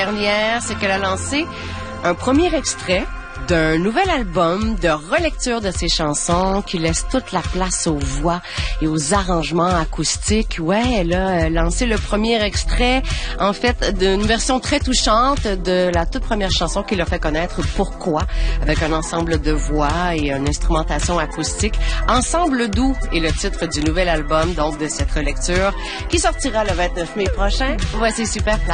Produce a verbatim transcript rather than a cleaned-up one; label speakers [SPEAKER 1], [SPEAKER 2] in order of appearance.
[SPEAKER 1] Dernière, c'est qu'elle a lancé un premier extrait d'un nouvel album de relecture de ses chansons qui laisse toute la place aux voix et aux arrangements acoustiques. Ouais, elle a lancé le premier extrait, en fait, d'une version très touchante de la toute première chanson qui l'a fait connaître, Pourquoi, avec un ensemble de voix et une instrumentation acoustique. Ensemble doux est le titre du nouvel album, donc de cette relecture, qui sortira le vingt-neuf mai prochain. Voici Super Plate.